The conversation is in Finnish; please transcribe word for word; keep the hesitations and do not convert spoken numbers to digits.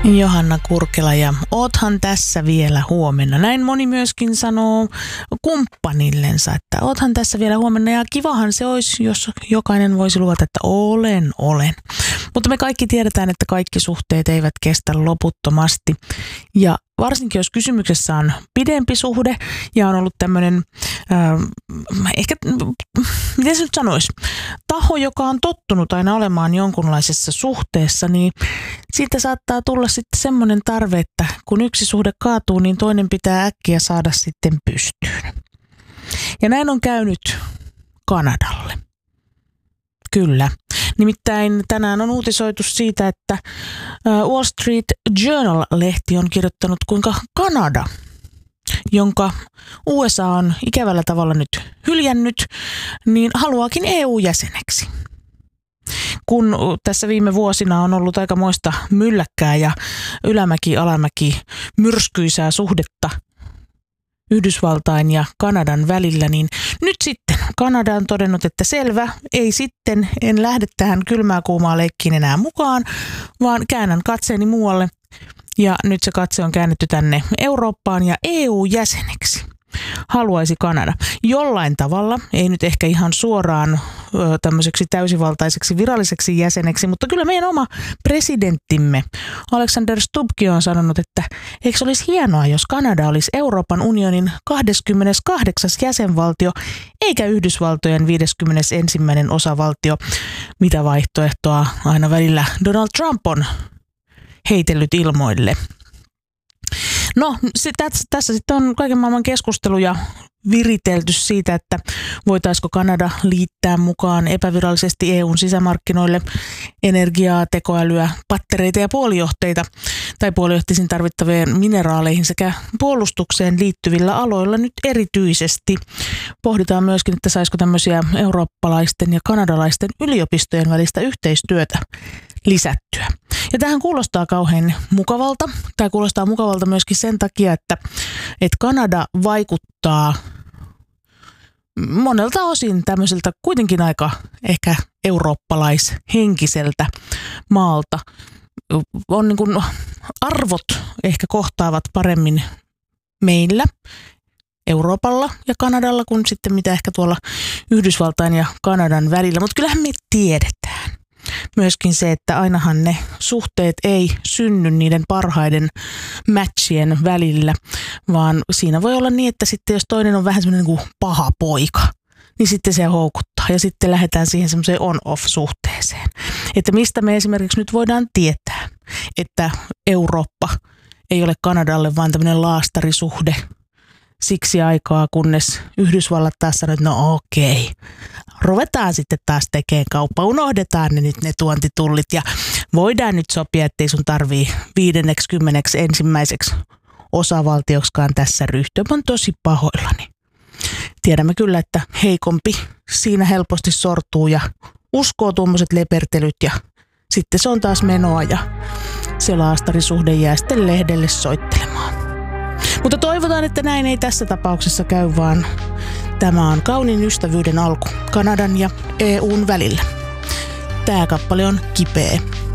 Johanna Kurkela ja oothan tässä vielä huomenna. Näin moni myöskin sanoo kumppanillensa, että oothan tässä vielä huomenna ja kivahan se olisi, jos jokainen voisi luvata, että olen, olen. Mutta me kaikki tiedetään, että kaikki suhteet eivät kestä loputtomasti ja varsinkin jos kysymyksessä on pidempi suhde ja on ollut tämmöinen, äh, ehkä, miten se nyt sanoisi, taho, joka on tottunut aina olemaan jonkunlaisessa suhteessa, niin siitä saattaa tulla sitten semmoinen tarve, että kun yksi suhde kaatuu, niin toinen pitää äkkiä saada sitten pystyyn. Ja näin on käynyt Kanadalle. Kyllä. Nimittäin tänään on uutisoitu siitä, että Wall Street Journal-lehti on kirjoittanut, kuinka Kanada, jonka U S A on ikävällä tavalla nyt hyljännyt, niin haluaakin E U-jäseneksi. Kun tässä viime vuosina on ollut aikamoista mylläkkää ja ylämäki-alamäki myrskyisää suhdetta Yhdysvaltain ja Kanadan välillä, niin nyt sitten Kanada on todennut, että selvä, ei sitten, en lähde tähän kylmää kuumaa leikkiin enää mukaan, vaan käännän katseeni muualle ja nyt se katse on käännetty tänne Eurooppaan ja E U-jäseneksi haluaisi Kanada. Jollain tavalla, ei nyt ehkä ihan suoraan ö, tämmöiseksi täysivaltaiseksi viralliseksi jäseneksi, mutta kyllä meidän oma presidenttimme Alexander Stubbkin on sanonut, että eikö olisi hienoa, jos Kanada olisi Euroopan unionin kaksikymmentäkahdeksan jäsenvaltio, eikä Yhdysvaltojen viisikymmentäyksi osavaltio, mitä vaihtoehtoa aina välillä Donald Trump on heitellyt ilmoille. No, se, tässä, tässä sitten on kaiken maailman keskusteluja viritelty siitä, että voitaisiko Kanada liittää mukaan epävirallisesti E U:n sisämarkkinoille energiaa, tekoälyä, pattereita ja puolijohteita tai puolijohteisiin tarvittavien mineraaleihin sekä puolustukseen liittyvillä aloilla nyt erityisesti. Pohditaan myöskin, että saisiko tämmöisiä eurooppalaisten ja kanadalaisten yliopistojen välistä yhteistyötä lisättyä. Ja tähän kuulostaa kauhean mukavalta, tai kuulostaa mukavalta myöskin sen takia, että, että Kanada vaikuttaa monelta osin tämmöiseltä kuitenkin aika ehkä eurooppalaishenkiseltä maalta. On niin kuin arvot ehkä kohtaavat paremmin meillä, Euroopalla ja Kanadalla, kuin sitten mitä ehkä tuolla Yhdysvaltain ja Kanadan välillä. Mutta kyllähän me tiedetään myöskin se, että ainahan ne suhteet ei synny niiden parhaiden matchien välillä, vaan siinä voi olla niin, että sitten jos toinen on vähän semmoinen niin kuin paha poika, niin sitten se houkuttaa ja sitten lähdetään siihen semmoiseen on-off-suhteeseen. Että mistä me esimerkiksi nyt voidaan tietää, että Eurooppa ei ole Kanadalle vaan tämmöinen laastarisuhde siksi aikaa, kunnes Yhdysvallat taas sanoo, että no okei, ruvetaan sitten taas tekemään kauppa, unohdetaan ne nyt ne tuontitullit ja voidaan nyt sopia, ettei sun tarvii viidenneksi kymmeneksi ensimmäiseksi osavaltioksikaan tässä ryhtyä. Mä oon tosi pahoillani. Tiedämme kyllä, että heikompi siinä helposti sortuu ja uskoo tuommoiset lepertelyt ja sitten se on taas menoa ja se laastarisuhde jää sitten lehdelle soittelemaan. Mutta toivotaan, että näin ei tässä tapauksessa käy, vaan tämä on kauniin ystävyyden alku Kanadan ja E U:n välillä. Tämä kappale on kipeä.